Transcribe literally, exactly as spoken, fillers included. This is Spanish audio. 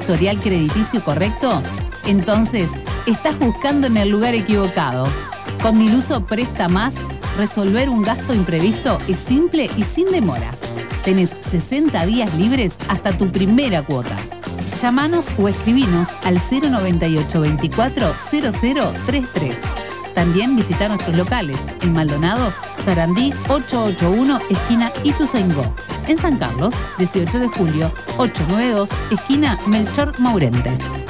historial crediticio correcto? Entonces, estás buscando en el lugar equivocado. Con Diluso Presta Más, resolver un gasto imprevisto es simple y sin demoras. Tenés sesenta días libres hasta tu primera cuota. Llámanos o escribinos al cero noventa y ocho veinticuatro cero cero treinta y tres. También visita nuestros locales en Maldonado, Sarandí ochocientos ochenta y uno, esquina Ituzaingó. En San Carlos, dieciocho de julio, ochocientos noventa y dos, esquina Melchor Maurente.